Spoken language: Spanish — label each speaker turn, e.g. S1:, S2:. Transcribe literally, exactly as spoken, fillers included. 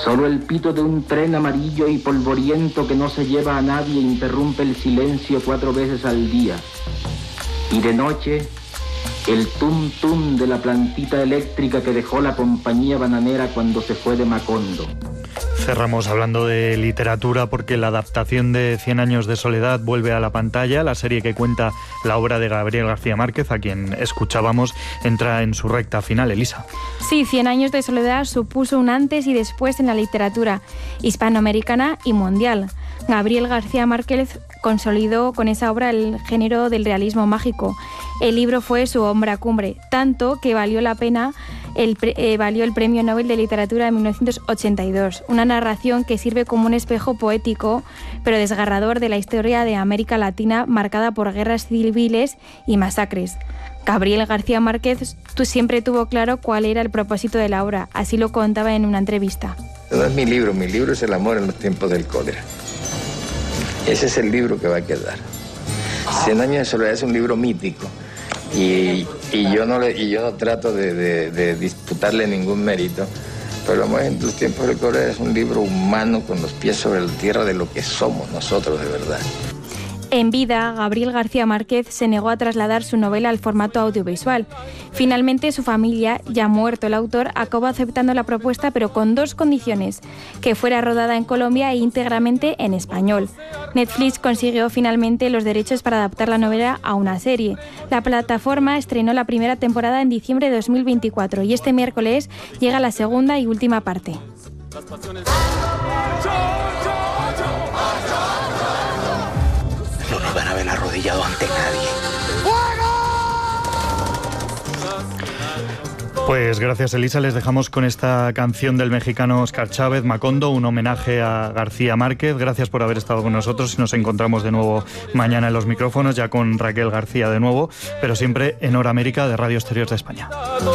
S1: Solo el pito de un tren amarillo y polvoriento que no se lleva a nadie interrumpe el silencio cuatro veces al día. Y de noche, el tum tum de la plantita eléctrica que dejó la compañía bananera cuando se fue de Macondo.
S2: Cerramos hablando de literatura porque la adaptación de Cien años de soledad vuelve a la pantalla. La serie que cuenta la obra de Gabriel García Márquez, a quien escuchábamos, entra en su recta final. Elisa.
S3: Sí, Cien años de soledad supuso un antes y después en la literatura hispanoamericana y mundial. Gabriel García Márquez consolidó con esa obra el género del realismo mágico. El libro fue su obra cumbre, tanto que valió la pena el, eh, valió el Premio Nobel de Literatura en mil novecientos ochenta y dos. Una narración que sirve como un espejo poético, pero desgarrador, de la historia de América Latina, marcada por guerras civiles y masacres. Gabriel García Márquez tú siempre tuvo claro cuál era el propósito de la obra, así lo contaba en una entrevista.
S4: No es mi libro, mi libro es El amor en los tiempos del cólera. Ese es el libro que va a quedar. Cien años de soledad es un libro mítico y, y, yo, no le, y yo no trato de, de, de disputarle ningún mérito, pero El amor en los tiempos del cólera es un libro humano con los pies sobre la tierra de lo que somos nosotros de verdad.
S3: En vida, Gabriel García Márquez se negó a trasladar su novela al formato audiovisual. Finalmente, su familia, ya muerto el autor, acabó aceptando la propuesta, pero con dos condiciones: que fuera rodada en Colombia e íntegramente en español. Netflix consiguió finalmente los derechos para adaptar la novela a una serie. La plataforma estrenó la primera temporada en diciembre de dos mil veinticuatro y este miércoles llega la segunda y última parte.
S5: No nos van a ver arrodillado ante nadie.
S2: Pues gracias, Elisa. Les dejamos con esta canción del mexicano Oscar Chávez, Macondo, un homenaje a García Márquez. Gracias por haber estado con nosotros y nos encontramos de nuevo mañana en los micrófonos, ya con Raquel García de nuevo, pero siempre en Hora América de Radio Exterior de España.